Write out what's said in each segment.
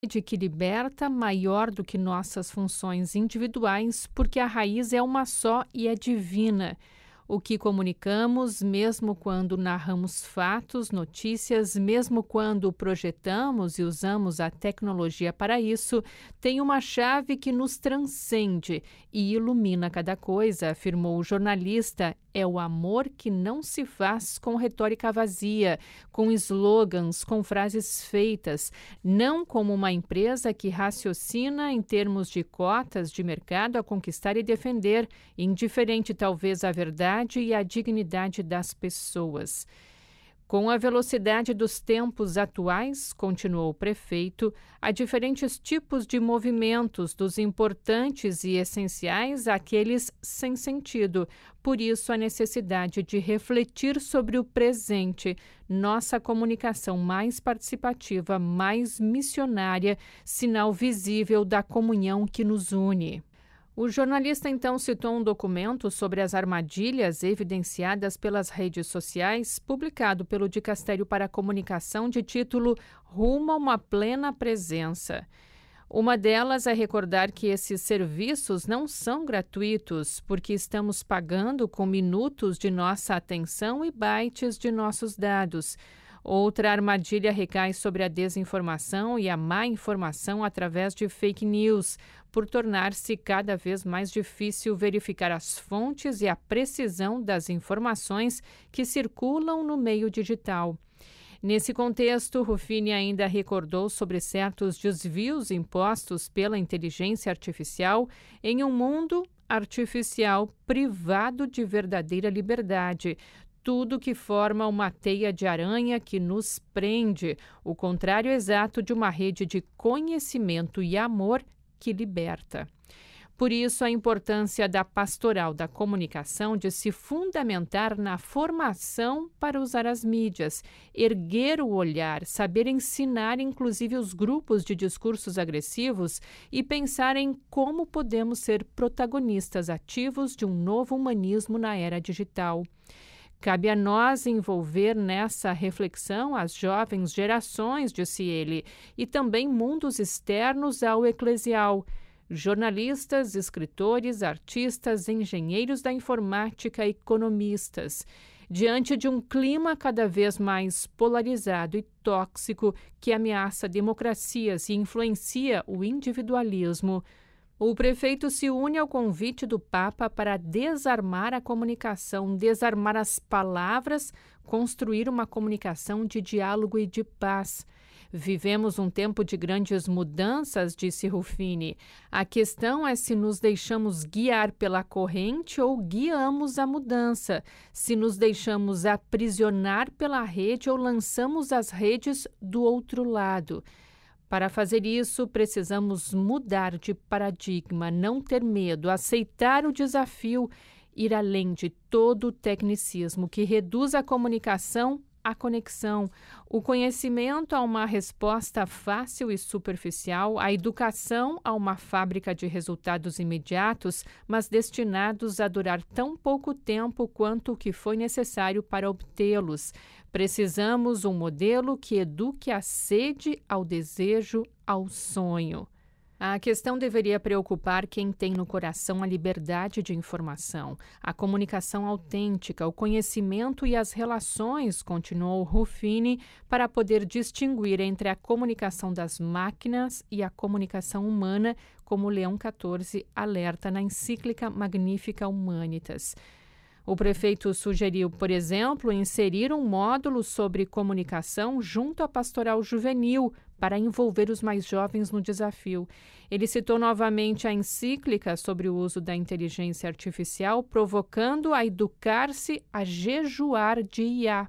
De que liberta maior do que nossas funções individuais, porque a raiz é uma só e é divina. O que comunicamos, mesmo quando narramos fatos, notícias, mesmo quando projetamos e usamos a tecnologia para isso, tem uma chave que nos transcende e ilumina cada coisa, afirmou o jornalista. É o amor que não se faz com retórica vazia, com slogans, com frases feitas, não como uma empresa que raciocina em termos de cotas de mercado a conquistar e defender, indiferente talvez à verdade e à dignidade das pessoas. Com a velocidade dos tempos atuais, continuou o prefeito, há diferentes tipos de movimentos, dos importantes e essenciais àqueles sem sentido. Por isso, a necessidade de refletir sobre o presente, nossa comunicação mais participativa, mais missionária, sinal visível da comunhão que nos une. O jornalista então citou um documento sobre as armadilhas evidenciadas pelas redes sociais, publicado pelo Dicastério para a Comunicação, de título Rumo a uma Plena Presença. Uma delas é recordar que esses serviços não são gratuitos, porque estamos pagando com minutos de nossa atenção e bytes de nossos dados. Outra armadilha recai sobre a desinformação e a má informação através de fake news, por tornar-se cada vez mais difícil verificar as fontes e a precisão das informações que circulam no meio digital. Nesse contexto, Ruffini ainda recordou sobre certos desvios impostos pela inteligência artificial em um mundo artificial privado de verdadeira liberdade. Tudo que forma uma teia de aranha que nos prende, o contrário exato de uma rede de conhecimento e amor que liberta. Por isso, a importância da pastoral da comunicação de se fundamentar na formação para usar as mídias, erguer o olhar, saber ensinar inclusive os grupos de discursos agressivos e pensar em como podemos ser protagonistas ativos de um novo humanismo na era digital. Cabe a nós envolver nessa reflexão as jovens gerações, disse ele, e também mundos externos ao eclesial, jornalistas, escritores, artistas, engenheiros da informática, economistas. Diante de um clima cada vez mais polarizado e tóxico que ameaça democracias e influencia o individualismo, o prefeito se une ao convite do Papa para desarmar a comunicação, desarmar as palavras, construir uma comunicação de diálogo e de paz. Vivemos um tempo de grandes mudanças, disse Ruffini. A questão é se nos deixamos guiar pela corrente ou guiamos a mudança, se nos deixamos aprisionar pela rede ou lançamos as redes do outro lado. Para fazer isso, precisamos mudar de paradigma, não ter medo, aceitar o desafio, ir além de todo o tecnicismo que reduz a comunicação à conexão, o conhecimento a uma resposta fácil e superficial, a educação a uma fábrica de resultados imediatos, mas destinados a durar tão pouco tempo quanto o que foi necessário para obtê-los. Precisamos um modelo que eduque a sede, ao desejo, ao sonho. A questão deveria preocupar quem tem no coração a liberdade de informação, a comunicação autêntica, o conhecimento e as relações, continuou Ruffini, para poder distinguir entre a comunicação das máquinas e a comunicação humana, como Leão XIV alerta na encíclica Magnificat Humanitas. O prefeito sugeriu, por exemplo, inserir um módulo sobre comunicação junto à pastoral juvenil para envolver os mais jovens no desafio. Ele citou novamente a encíclica sobre o uso da inteligência artificial, provocando a educar-se a jejuar de IA.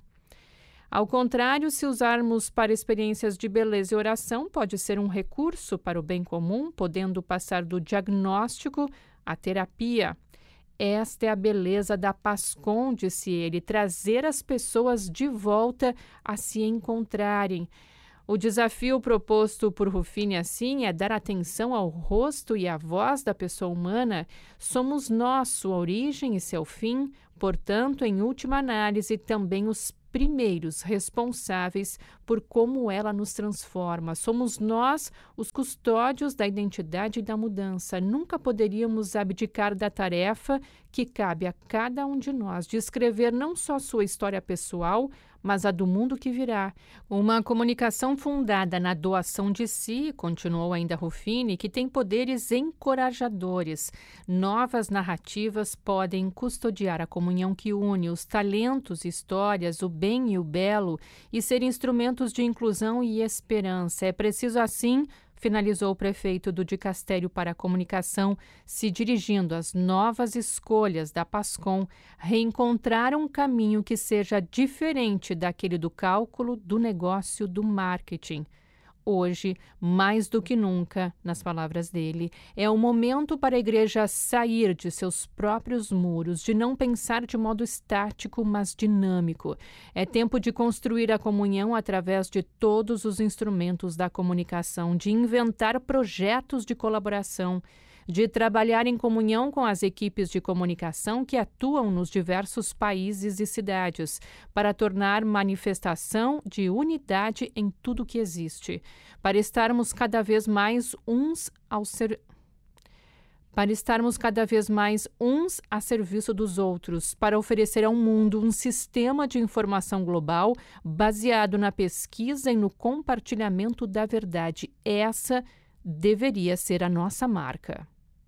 Ao contrário, se usarmos para experiências de beleza e oração, pode ser um recurso para o bem comum, podendo passar do diagnóstico à terapia. Esta é a beleza da PASCOM, disse ele, trazer as pessoas de volta a se encontrarem. O desafio proposto por Ruffini, assim, é dar atenção ao rosto e à voz da pessoa humana. Somos nós, sua origem e seu fim, portanto, em última análise, também os primeiros responsáveis por como ela nos transforma. Somos nós os custódios da identidade e da mudança. Nunca poderíamos abdicar da tarefa que cabe a cada um de nós de escrever não só sua história pessoal, mas a do mundo que virá. Uma comunicação fundada na doação de si, continuou ainda Ruffini, que tem poderes encorajadores. Novas narrativas podem custodiar a comunhão que une os talentos, histórias, o bem e o belo e ser instrumentos de inclusão e esperança. É preciso, assim, finalizou o prefeito do Dicastério para a Comunicação, se dirigindo às novas escolhas da PASCOM, reencontrar um caminho que seja diferente daquele do cálculo, do negócio, do marketing. Hoje, mais do que nunca, nas palavras dele, é o momento para a igreja sair de seus próprios muros, de não pensar de modo estático, mas dinâmico. É tempo de construir a comunhão através de todos os instrumentos da comunicação, de inventar projetos de colaboração, de trabalhar em comunhão com as equipes de comunicação que atuam nos diversos países e cidades, para tornar manifestação de unidade em tudo que existe, para estarmos cada vez mais uns a serviço dos outros, para oferecer ao mundo um sistema de informação global baseado na pesquisa e no compartilhamento da verdade. Essa deveria ser a nossa marca.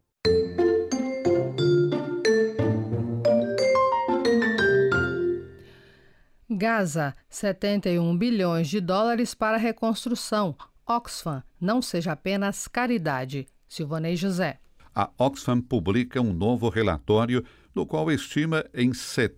Gaza, 71 bilhões de dólares para reconstrução. Oxfam, não seja apenas caridade. Silvanei José. A Oxfam publica um novo relatório no qual estima em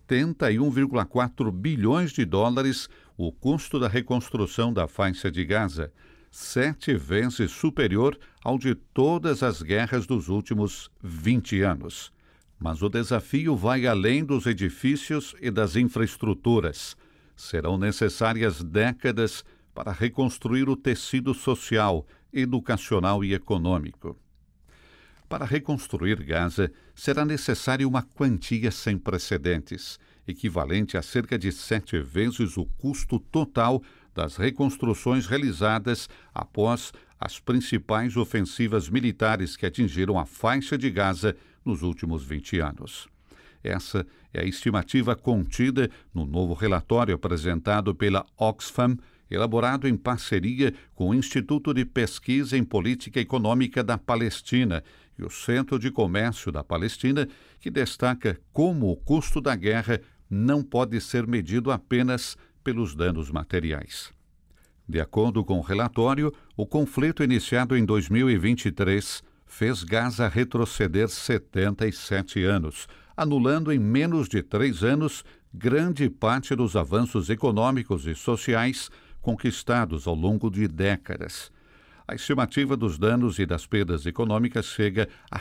71,4 bilhões de dólares o custo da reconstrução da faixa de Gaza, 7 vezes superior ao de todas as guerras dos últimos 20 anos. Mas o desafio vai além dos edifícios e das infraestruturas. Serão necessárias décadas para reconstruir o tecido social, educacional e econômico. Para reconstruir Gaza, será necessária uma quantia sem precedentes, equivalente a cerca de 7 vezes o custo total das reconstruções realizadas após as principais ofensivas militares que atingiram a faixa de Gaza nos últimos 20 anos. Essa é a estimativa contida no novo relatório apresentado pela Oxfam, elaborado em parceria com o Instituto de Pesquisa em Política Econômica da Palestina e o Centro de Comércio da Palestina, que destaca como o custo da guerra não pode ser medido apenas pelos danos materiais. De acordo com o relatório, o conflito iniciado em 2023 fez Gaza retroceder 77 anos, anulando em menos de 3 anos grande parte dos avanços econômicos e sociais conquistados ao longo de décadas. A estimativa dos danos e das perdas econômicas chega a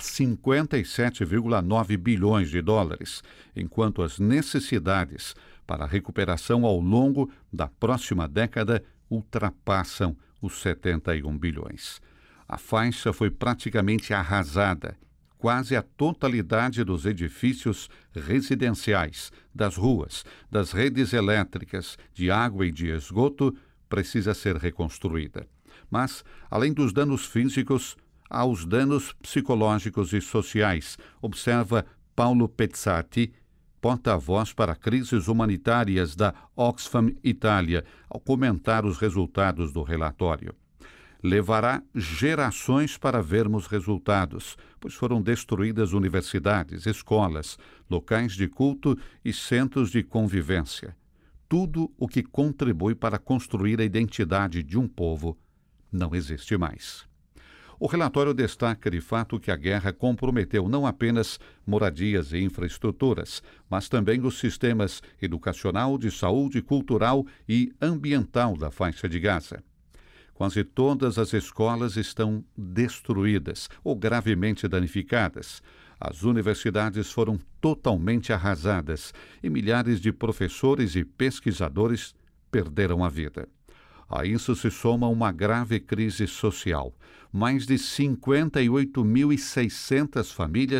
57,9 bilhões de dólares, enquanto as necessidades para a recuperação ao longo da próxima década ultrapassam os 71 bilhões. A faixa foi praticamente arrasada. Quase a totalidade dos edifícios residenciais, das ruas, das redes elétricas, de água e de esgoto precisa ser reconstruída. Mas, além dos danos físicos, há os danos psicológicos e sociais, observa Paulo Pezzati, porta-voz para crises humanitárias da Oxfam Itália, ao comentar os resultados do relatório. Levará gerações para vermos resultados, pois foram destruídas universidades, escolas, locais de culto e centros de convivência. Tudo o que contribui para construir a identidade de um povo não existe mais. O relatório destaca de fato que a guerra comprometeu não apenas moradias e infraestruturas, mas também os sistemas educacional, de saúde, cultural e ambiental da faixa de Gaza. Quase todas as escolas estão destruídas ou gravemente danificadas. As universidades foram totalmente arrasadas e milhares de professores e pesquisadores perderam a vida. A isso se soma uma grave crise social. Mais de 58.600 famílias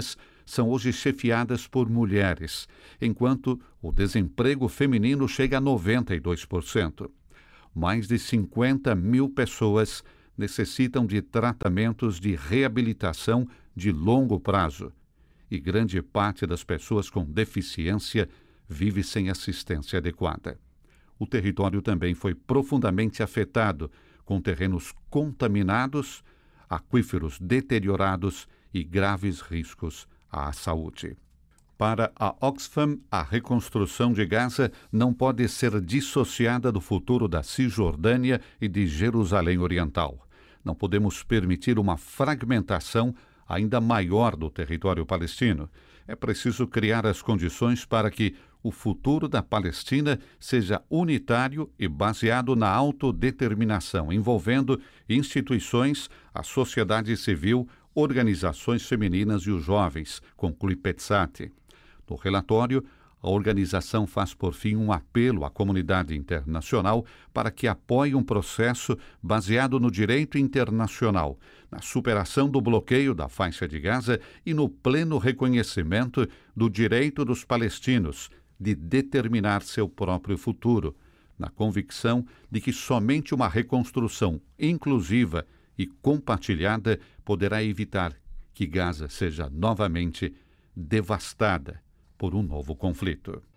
são hoje chefiadas por mulheres, enquanto o desemprego feminino chega a 92%. Mais de 50 mil pessoas necessitam de tratamentos de reabilitação de longo prazo, e grande parte das pessoas com deficiência vive sem assistência adequada. O território também foi profundamente afetado, com terrenos contaminados, aquíferos deteriorados e graves riscos à saúde. Para a Oxfam, a reconstrução de Gaza não pode ser dissociada do futuro da Cisjordânia e de Jerusalém Oriental. Não podemos permitir uma fragmentação ainda maior do território palestino. É preciso criar as condições para que o futuro da Palestina seja unitário e baseado na autodeterminação, envolvendo instituições, a sociedade civil, organizações femininas e os jovens, conclui Petzati. No relatório, a organização faz, por fim, um apelo à comunidade internacional para que apoie um processo baseado no direito internacional, na superação do bloqueio da faixa de Gaza e no pleno reconhecimento do direito dos palestinos de determinar seu próprio futuro, na convicção de que somente uma reconstrução inclusiva e compartilhada poderá evitar que Gaza seja novamente devastada por um novo conflito.